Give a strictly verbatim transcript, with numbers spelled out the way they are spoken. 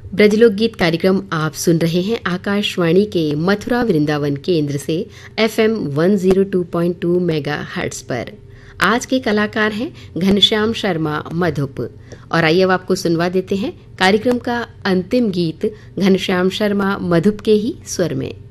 ब्रजलोक गीत कार्यक्रम आप सुन रहे हैं आकाशवाणी के मथुरा वृंदावन केंद्र से FM one zero two point two megahertz पर। आज के कलाकार हैं घनश्याम शर्मा मधुप। और आइए अब आपको सुनवा देते हैं कार्यक्रम का अंतिम गीत घनश्याम शर्मा मधुप के ही स्वर में।